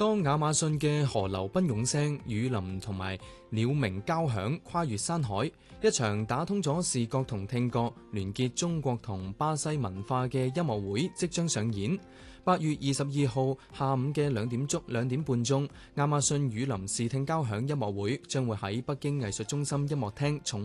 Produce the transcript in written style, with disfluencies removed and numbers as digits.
當亞馬遜嘅河流奔湧聲、雨林同埋鳥鳴交響跨越山海，一場打通咗視覺同聽覺、聯結中國同巴西文化嘅音樂會即將上演。8月22號下午嘅2點半鐘，亞馬遜雨林視聽交響音樂會將會喺北京藝術中心音樂廳重